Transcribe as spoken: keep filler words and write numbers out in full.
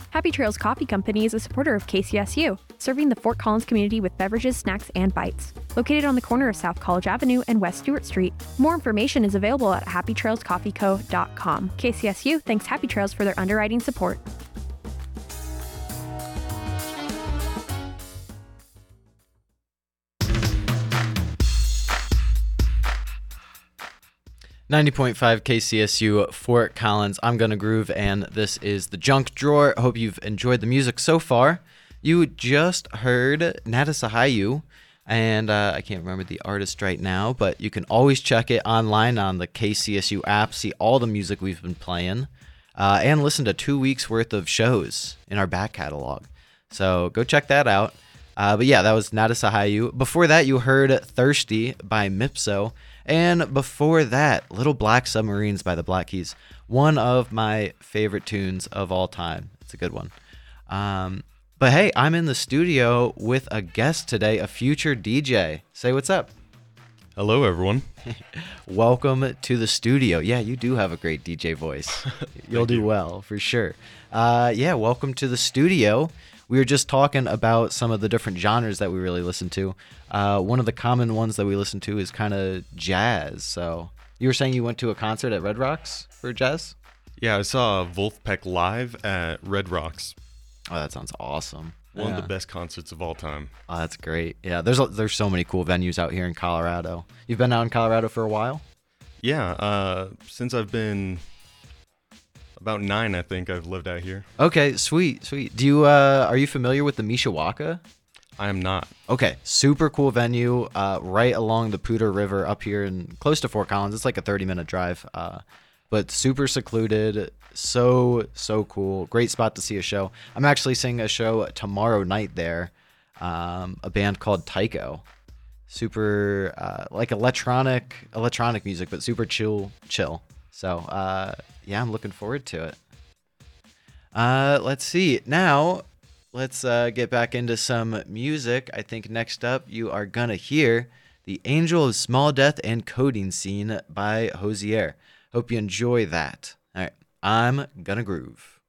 Happy Trails Coffee Company is a supporter of K C S U, serving the Fort Collins community with beverages, snacks, and bites. Located on the corner of South College Avenue and West Stewart Street, more information is available at happy trails coffee co dot com. K C S U thanks Happy Trails for their underwriting support. ninety point five K C S U, Fort Collins. I'm Gonna Groove, and this is the Junk Drawer. Hope you've enjoyed the music so far. You just heard Nada Sahayu, and uh, I can't remember the artist right now, but you can always check it online on the K C S U app, see all the music we've been playing, uh, and listen to two weeks worth of shows in our back catalog. So go check that out. Uh, but yeah, that was Nada Sahayu. Before that, you heard Thirsty by Mipso. And before that, Little Black Submarines by the Black Keys. One of my favorite tunes of all time. It's a good one. Um, but hey, I'm in the studio with a guest today, a future D J. Say what's up. Hello, everyone. Welcome to the studio. Yeah, you do have a great D J voice. You'll do you. well, for sure. Uh, yeah, welcome to the studio. We were just talking about some of the different genres that we really listen to. Uh, one of the common ones that we listen to is kind of jazz. So you were saying you went to a concert at Red Rocks for jazz? Yeah, I saw Wolfpack live at Red Rocks. Oh, that sounds awesome. One yeah. of the best concerts of all time. Oh, that's great. Yeah, there's a, there's so many cool venues out here in Colorado. You've been out in Colorado for a while? Yeah, uh, since I've been about nine, I think I've lived out here. Okay, sweet, sweet. Do you uh, are you familiar with the Mishawaka? I am not. Okay, super cool venue, uh, right along the Poudre River up here in close to Fort Collins. It's like a thirty minute drive, uh, but super secluded. So so cool. Great spot to see a show. I'm actually seeing a show tomorrow night there. Um, a band called Tycho. Super uh, like electronic electronic music, but super chill chill. So uh, yeah, I'm looking forward to it. Uh, let's see now. Let's uh, get back into some music. I think next up you are gonna hear The Angel of Small Death and Coding Scene by Hozier. Hope you enjoy that. All right, I'm gonna groove.